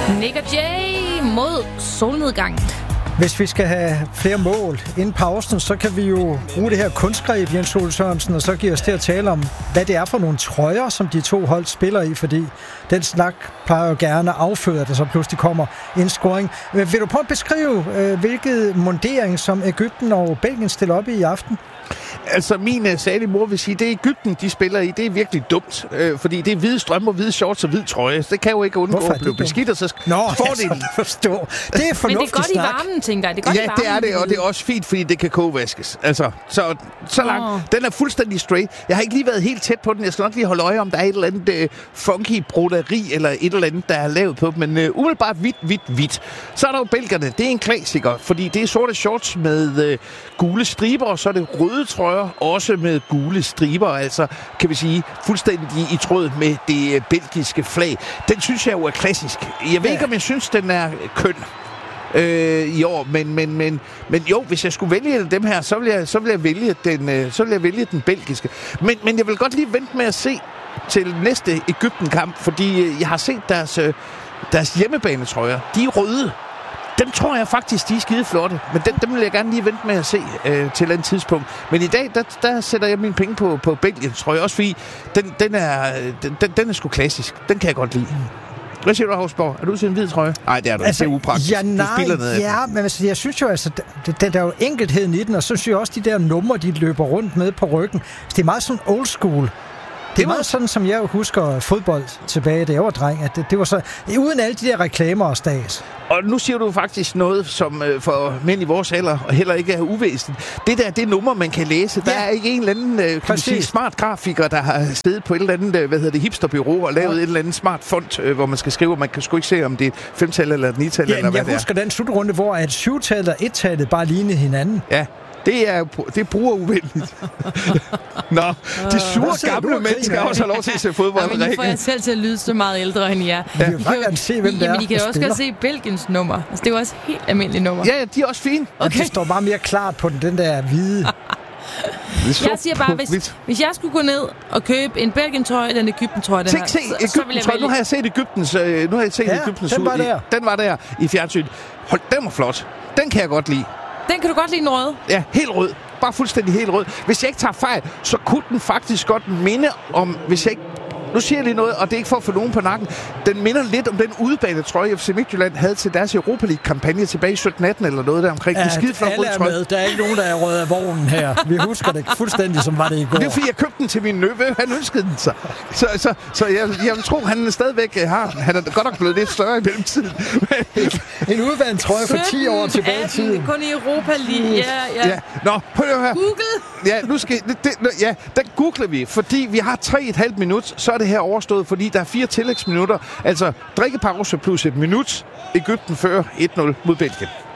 Nick og Jay mod solnedgang. Hvis vi skal have flere mål inden pausen, så kan vi jo bruge det her kunstgreb, Jens Ole Sørensen, og så give os til at tale om, hvad det er for nogle trøjer, som de to hold spiller i, fordi den snak plejer jo gerne at afføre, at der så pludselig kommer en scoring. Vil du prøve at beskrive, hvilket mundering, som Egypten og Belgien stiller op i aften? Altså, min salige mor vil sige, det er Egypten, de spiller i. Det er virkelig dumt, fordi det er hvide strømper, hvide shorts og hvid trøje. Det kan jo ikke undgå at blive beskidt, og så får det en... forstå. Det er fornuftigt. Men det er godt snak. i varmen, tænker jeg. Det er godt ja, i varmen, det er det, og det er også fint, fordi det kan kogevaskes. Altså, så langt. Den er fuldstændig straight. Jeg har ikke lige været helt tæt på den. Jeg skal nok lige holde øje om, der er et eller andet funky broderi, eller et eller andet, der er lavet på dem. Men umiddelbart hvidt. Så er der jo belgerne. Det er en klassiker, fordi det er sorte shorts med gule striber, og så er det røde trøjer, også med gule striber, altså kan vi sige fuldstændig i tråd med det belgiske flag. Den synes jeg jo er klassisk. Jeg ved ikke, om jeg synes, den er køn i år, men jo, hvis jeg skulle vælge dem her, så vil jeg vælge den belgiske. Men jeg vil godt lige vente med at se til næste Egypten-kamp, fordi jeg har set deres hjemmebanetrøjer. De er røde. Dem tror jeg faktisk, de er skide flotte. Men dem vil jeg gerne lige vente med at se til et eller andet tidspunkt. Men i dag, der sætter jeg mine penge på Belgien, tror jeg. Også fordi, den er sgu klassisk. Den kan jeg godt lide. Hvad siger du, Hausborg? Er du til en hvid trøje? Nej, det er du. Altså, det er upraktisk. Ja, men altså, jeg synes jo, altså, der er jo enkeltheden i den, og så synes jeg også, de der numre, de løber rundt med på ryggen. Det er meget sådan old school. Det er meget sådan, som jeg husker fodbold tilbage, da jeg var dreng. At det var så uden alle de der reklamer og stas. Og nu siger du faktisk noget, som for mænd i vores alder og heller ikke er uvæsentligt. Det er nummer, man kan læse. Der er ikke en eller anden smart grafiker, der har siddet på et eller andet hipsterbureau og lavet et eller andet smart font, hvor man skal skrive, og man kan sgu ikke se, om det er et 5-tal eller et 9-tal. Ja, eller hvad jeg husker den slutrunde, hvor 7-tallet og 1-tallet bare lignede hinanden. Ja. Det er brugeruvenligt. Nå, de sure gamle mennesker også har lov til at se fodbold. Ja, men nu får jeg selv til at lyde så meget ældre end jer. Ja. Vi kan se, hvem det er. Men I kan også godt se Belgiens nummer. Altså, det er jo også helt almindelige nummer. Ja, de er også fine. Okay. Det står bare mere klart på den der hvide. Jeg siger bare, hvis jeg skulle gå ned og købe en Belgien-trøje eller en Egypten-trøje, så vil jeg vælge. Nu har jeg set Egyptens den var der i fjernsynet. Hold, den var flot. Den kan jeg godt lide. Den kan du godt lide, den røde? Ja, helt rød. Bare fuldstændig helt rød. Hvis jeg ikke tager fejl, så kunne den faktisk godt minde om, hvis jeg ikke... Nu siger jeg lige noget, og det er ikke for at få nogen på nakken. Den minder lidt om den udebanetrøje, FC Midtjylland havde til deres Europa League-kampagne tilbage i 17-18 eller noget der omkring. Ja, alle er med. Der er ikke nogen, der er rød af vognen her. Vi husker det fuldstændig, som var det i går. Det er fordi, jeg købte den til min nøve. Han ønskede den sig. Så jeg vil tro, han stadigvæk har den. Han er godt nok blevet lidt større i mellemtiden. En udbanetrøje for 10 år tilbage i tiden. Kun i Europa League. Ja. Nå, prøv her. Google? Ja, nu skal... den googler vi, fordi vi har 3,5 minut, så er det her overstået, fordi der er 4 tillægsminutter. Altså drikkepause plus et minut. Egypten fører 1-0 mod Belgien.